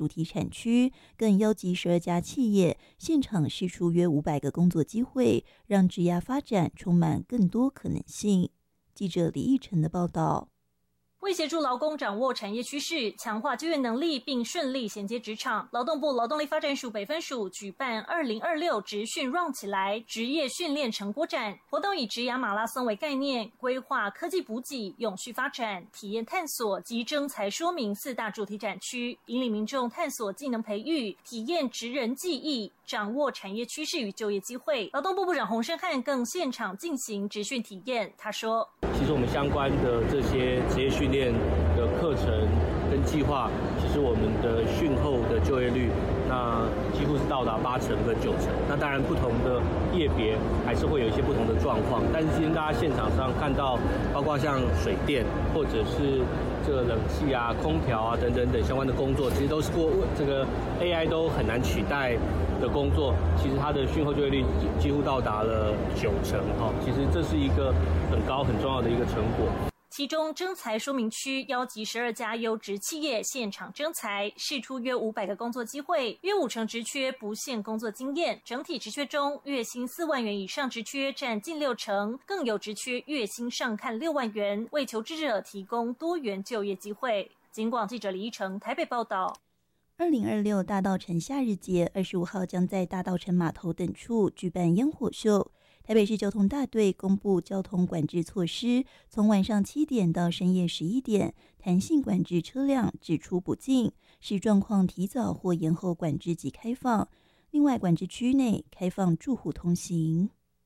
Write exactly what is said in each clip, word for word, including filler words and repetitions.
主题产区，更邀集十二家企业现场释出约五百个工作机会，让职涯发展充满更多可能性。记者李义成的报道。 为协助劳工掌握产业趋势，强化就业能力，并顺利衔接职场，劳动部劳动力发展署北分署举办二零二六职训 Run 起来职业训练成果展，活动以职涯马拉松为概念，规划科技补给、永续发展、体验探索及征才说明四大主题展区，引领民众探索技能培育，体验职人技艺，掌握产业趋势与就业机会。劳动部部长洪胜汉更现场进行职训体验，他说：“ 其实我们相关的这些职业训练的课程跟计划，其实我们的训后的就业率，那几乎是到达八成跟九成。那当然不同的业别还是会有一些不同的状况，但是今天大家现场上看到，包括像水电或者是这个冷气啊、空调啊等等等相关的工作，其实都是过这个 A I 都很难取代的工作，其实它的训后就业率几乎到达了九成哈。其实这是一个很高很重要的一个成果。 其中征才说明区邀集十二家优质企业现场征才，释出约五百个工作机会，约五成职缺不限工作经验，整体职缺中月薪四万元以上职缺占近六成，更有职缺月薪上看六万元，为求职者提供多元就业机会。警广记者李一成台北报道。 二零二六大稻埕夏日节二十五号将在大稻埕码头等处举办烟火秀。台北市交通大队公布交通管制措施，从晚上七点到深夜十一点，弹性管制车辆只出不进，视状况提早或延后管制及开放。另外，管制区内开放住户通行。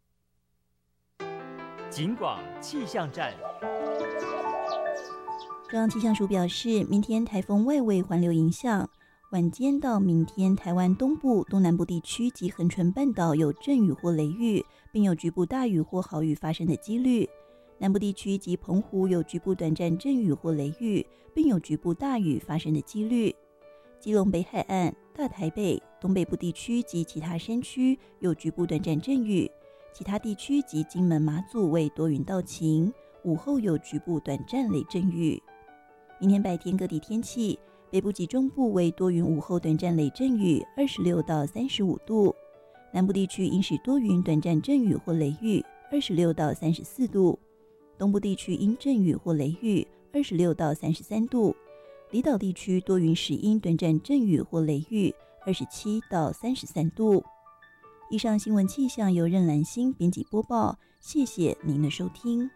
警广气象站。 中央气象署表示，明天台风外围环流影响，晚间到明天，台湾东部、东南部地区及恒春半岛有阵雨或雷雨，并有局部大雨或豪雨发生的几率。南部地区及澎湖有局部短暂阵雨或雷雨，并有局部大雨发生的几率。基隆北海岸、大台北、东北部地区及其他山区有局部短暂阵雨，其他地区及金门、马祖为多云到晴，午后有局部短暂雷阵雨。明天白天各地天气。北部及中部为多云，午后短暂雷阵雨，二十六到三十五度；南部地区阴时多云，短暂阵雨或雷雨，二十六到三十四度；东部地区阴阵雨或雷雨，二十六到三十三度；离岛地区多云时阴，短暂阵雨或雷雨，二十七到三十三度。以上新闻气象由任兰心编辑播报，谢谢您的收听。